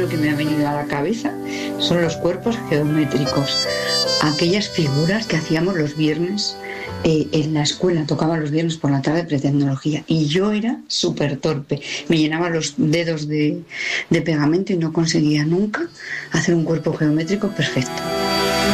Lo que me ha venido a la cabeza son los cuerpos geométricos, aquellas figuras que hacíamos los viernes en la escuela, tocaba los viernes por la tarde pretecnología y yo era súper torpe, me llenaba los dedos de pegamento y no conseguía nunca hacer un cuerpo geométrico perfecto.